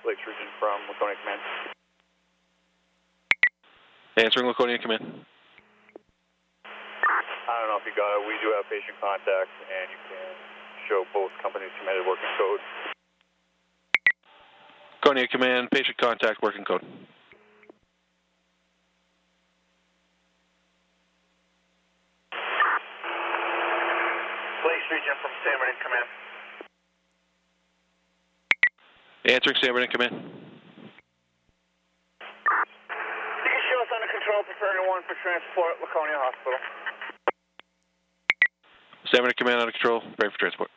Lakes Region from Laconia Command. Answering Laconia Command. I don't know if you got it. We do have patient contact, and you can show both companies submitted working code. Laconia Command, patient contact, working code. Lakes Region from San Bernardino Command. Answering San Bernardino Command. You can show us under control, preparing 1 for transport, Laconia Hospital. San Bernardino Command under control, ready for transport.